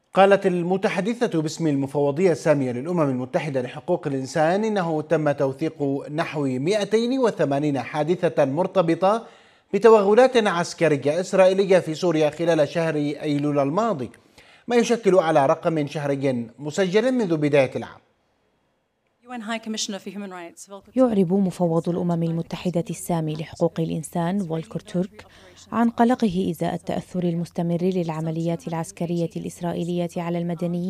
قالت المتحدثة باسم المفوضية السامية للأمم المتحدة لحقوق الإنسان إنه تم توثيق نحو 280 حادثة مرتبطة بتوغلات عسكرية إسرائيلية في سوريا خلال شهر أيلول الماضي، ما يشكل أعلى رقم شهري مسجل منذ بداية العام. يعرب مفوض الأمم المتحدة السامي لحقوق الإنسان فولكر تورك عن قلقه إزاء التأثر المستمر للعمليات العسكرية الإسرائيلية على المدنيين